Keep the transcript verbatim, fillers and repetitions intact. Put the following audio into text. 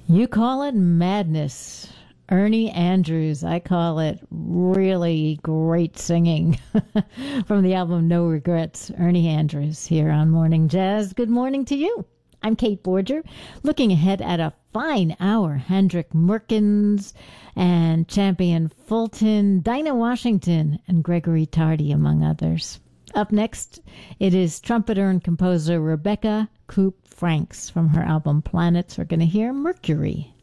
You call it madness. Ernie Andrews. I call it really great singing from the album No Regrets. Ernie Andrews here on Morning Jazz. Good morning to you. I'm Kate Borger, looking ahead at a fine hour. Hendrik Merkins and Champion Fulton, Dinah Washington, and Gregory Tardy, among others. Up next, it is trumpeter and composer Rebecca Coop Franks from her album Planets. We're going to hear Mercury.